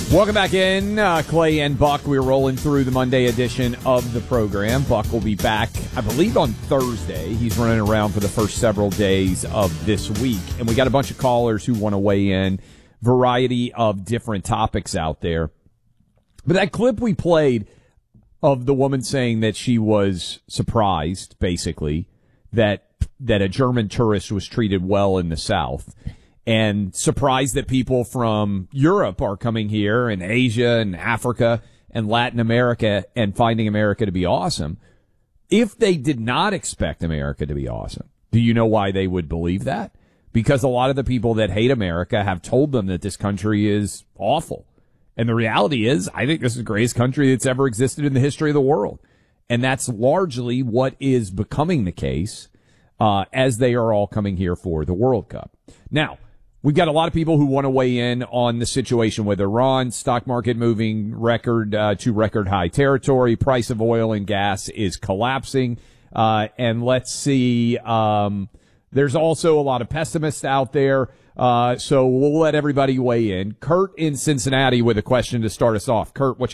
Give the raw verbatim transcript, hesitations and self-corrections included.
Welcome back in, uh, Clay and Buck. We're rolling through the Monday edition of the program. Buck will be back, I believe, on Thursday. He's running around for the first several days of this week. And we got a bunch of callers who want to weigh in, variety of different topics out there. But that clip we played of the woman saying that she was surprised, basically, that that a German tourist was treated well in the South, and surprised that people from Europe are coming here and Asia and Africa and Latin America and finding America to be awesome. If they did not expect America to be awesome, do you know why they would believe that? Because a lot of the people that hate America have told them that this country is awful. And the reality is, I think this is the greatest country that's ever existed in the history of the world. And that's largely what is becoming the case uh, as they are all coming here for the World Cup. Now, we've got a lot of people who want to weigh in on the situation with Iran, stock market moving record uh, to record high territory, price of oil and gas is collapsing. Uh, and let's see, um, there's also a lot of pessimists out there. Uh, so we'll let everybody weigh in. Kurt in Cincinnati with a question to start us off. Kurt, what